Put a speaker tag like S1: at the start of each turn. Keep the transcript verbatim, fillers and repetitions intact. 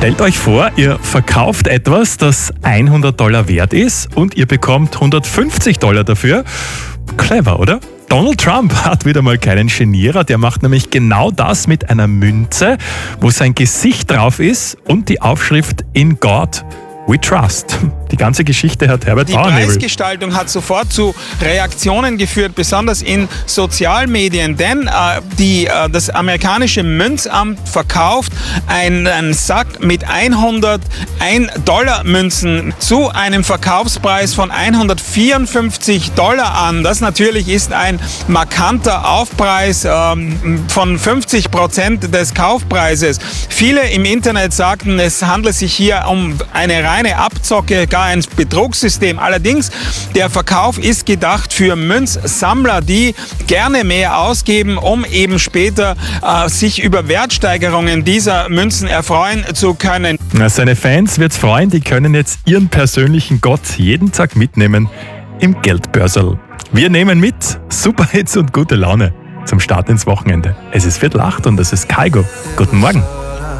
S1: Stellt euch vor, ihr verkauft etwas, das hundert Dollar wert ist und ihr bekommt hundertfünfzig Dollar dafür. Clever, oder? Donald Trump hat wieder mal keinen Genierer, der macht nämlich genau das mit einer Münze, wo sein Gesicht drauf ist und die Aufschrift In God We Trust. Die ganze Geschichte hat Herbert
S2: Die
S1: Bauernhebel.
S2: Preisgestaltung hat sofort zu Reaktionen geführt, besonders in Sozialmedien, denn äh, die, äh, das amerikanische Münzamt verkauft einen Sack mit hundert Dollar Münzen zu einem Verkaufspreis von hundertvierundfünfzig Dollar an. Das natürlich ist ein markanter Aufpreis ähm, von fünfzig Prozent des Kaufpreises. Viele im Internet sagten, es handle sich hier um eine reine Abzocke, gar ein Betrugssystem. Allerdings, der Verkauf ist gedacht für Münzsammler, die gerne mehr ausgeben, um eben später äh, sich über Wertsteigerungen dieser Münzen erfreuen zu können.
S1: Na, seine Fans wird's freuen, die können jetzt ihren persönlichen Gott jeden Tag mitnehmen im Geldbörserl. Wir nehmen mit Superhits und gute Laune zum Start ins Wochenende. Es ist Viertel acht und das ist Kaigo. Guten Morgen.